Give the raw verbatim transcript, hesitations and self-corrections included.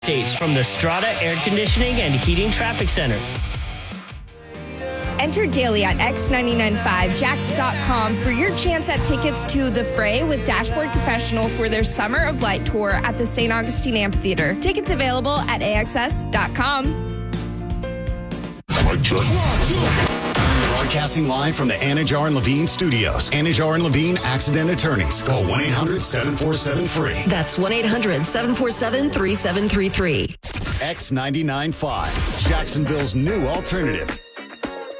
States from the Strata Air Conditioning and Heating Traffic Center. Enter daily at x nine nine five jacks dot com for your chance at tickets to The Fray with Dashboard Confessional for their Summer of Light tour at the Saint Augustine Amphitheater. Tickets available at a x s dot com. Broadcasting live from the Anajar and Levine studios. Anajar and Levine Accident Attorneys. Call one eight hundred seven four seven free. That's one eight hundred seven four seven three seven three three. X ninety-nine point five, Jacksonville's new alternative.